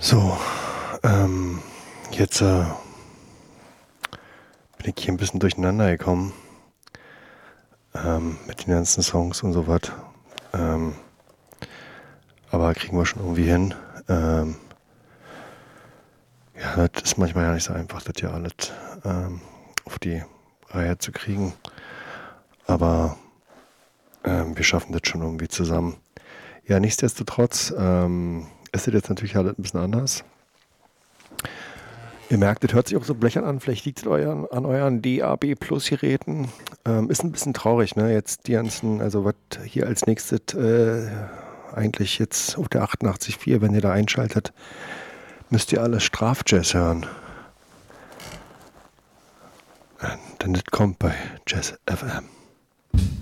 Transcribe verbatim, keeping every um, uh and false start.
So, ähm, jetzt äh, bin ich hier ein bisschen durcheinander gekommen ähm, mit den ganzen Songs und so was. Ähm, aber kriegen wir schon irgendwie hin. Ähm, ja, das ist manchmal ja nicht so einfach, das ja alles ähm, auf die Reihe zu kriegen. Aber ähm, wir schaffen das schon irgendwie zusammen. Ja, nichtsdestotrotz ähm, ist das jetzt natürlich alles ein bisschen anders. Ihr merkt, das hört sich auch so blechern an. Vielleicht liegt es euren, an euren D A B Plus Geräten. Ähm, ist ein bisschen traurig, ne? Jetzt die ganzen, also was hier als nächstes äh, eigentlich jetzt auf der achtundachtzig Komma vier, wenn ihr da einschaltet, müsst ihr alle Strafjazz hören. Äh, denn das kommt bei Jazz F M.